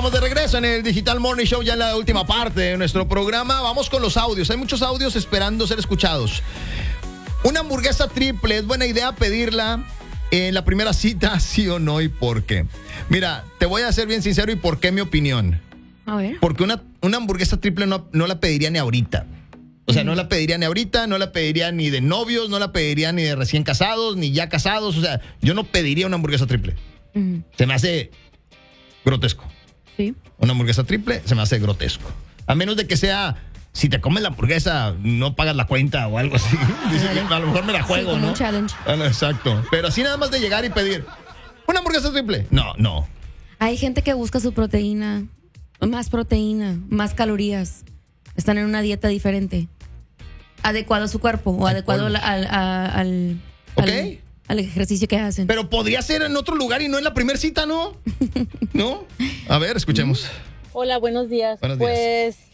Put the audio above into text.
Estamos de regreso en el Digital Morning Show, ya en la última parte de nuestro programa. Vamos con los audios. Hay muchos audios esperando ser escuchados. Una hamburguesa triple, ¿es buena idea pedirla en la primera cita, sí o no, y por qué? Mira, te voy a ser bien sincero y por qué mi opinión. A ver. Porque una hamburguesa triple no la pediría ni ahorita. O sea, no la pediría ni ahorita, no la pediría ni de novios, no la pediría ni de recién casados, ni ya casados. O sea, yo no pediría una hamburguesa triple. Se me hace grotesco. Sí. Una hamburguesa triple se me hace grotesco. A menos de que sea, si te comes la hamburguesa, no pagas la cuenta o algo así. Dice que a lo mejor me la juego, sí, ¿no? Un challenge. Exacto. Pero así nada más de llegar y pedir una hamburguesa triple. No. Hay gente que busca su proteína, más calorías. Están en una dieta diferente. Adecuado a su cuerpo o adecuado al ejercicio que hacen. Pero podría ser en otro lugar y no en la primera cita, ¿no? ¿No? A ver, escuchemos. Hola, buenos días. Buenos días. Pues